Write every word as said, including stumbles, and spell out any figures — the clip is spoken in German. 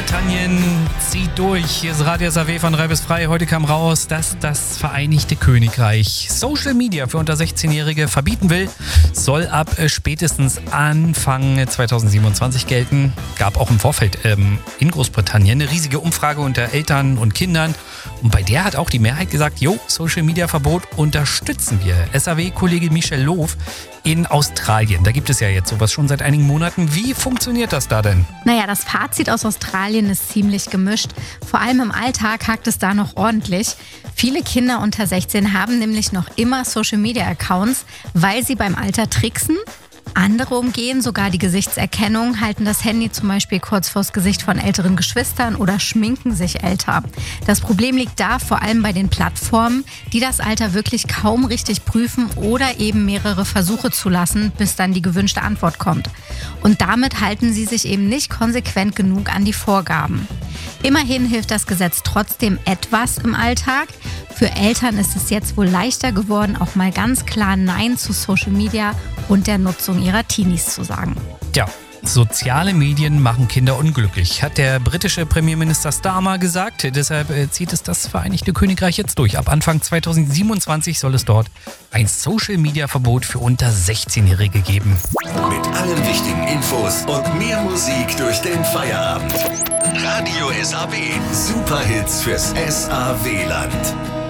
Großbritannien zieht durch. Hier ist Radio S A W von drei bis frei. Heute kam raus, dass das Vereinigte Königreich Social Media für unter sechzehnjährige verbieten will. Soll ab spätestens Anfang zweitausendsiebenundzwanzig gelten. Gab auch im Vorfeld ähm, in Großbritannien eine riesige Umfrage unter Eltern und Kindern. Und bei der hat auch die Mehrheit gesagt, jo, Social Media Verbot unterstützen wir. S A W-Kollege Michelle Loof in Australien. Da gibt es ja jetzt sowas schon seit einigen Monaten. Wie funktioniert das da denn? Naja, das Fazit aus Australien ist ziemlich gemischt. Vor allem im Alltag hakt es da noch ordentlich. Viele Kinder unter sechzehn haben nämlich noch immer Social-Media-Accounts, weil sie beim Alter tricksen. Andere umgehen sogar die Gesichtserkennung, halten das Handy zum Beispiel kurz vors Gesicht von älteren Geschwistern oder schminken sich älter. Das Problem liegt da vor allem bei den Plattformen, die das Alter wirklich kaum richtig prüfen oder eben mehrere Versuche zulassen, bis dann die gewünschte Antwort kommt. Und damit halten sie sich eben nicht konsequent genug an die Vorgaben. Immerhin hilft das Gesetz trotzdem etwas im Alltag. Für Eltern ist es jetzt wohl leichter geworden, auch mal ganz klar Nein zu Social Media und der Nutzung ihrer Teenies zu sagen. Ja, soziale Medien machen Kinder unglücklich, hat der britische Premierminister Starmer gesagt. Deshalb zieht es das Vereinigte Königreich jetzt durch. Ab Anfang zweitausendsiebenundzwanzig soll es dort ein Social-Media-Verbot für unter sechzehnjährige geben. Mit allen wichtigen Infos und mehr Musik durch den Feierabend. Radio S A W. Superhits fürs S A W-Land.